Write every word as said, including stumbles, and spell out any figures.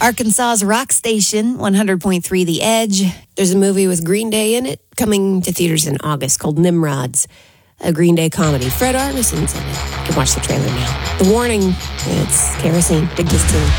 Arkansas's rock station, one hundred point three The Edge. There's a movie with Green Day in it coming to theaters in August called Nimrods, a Green Day comedy. Fred Armisen's in it. You can watch the trailer now. The Warning, it's kerosene. Dig this tune.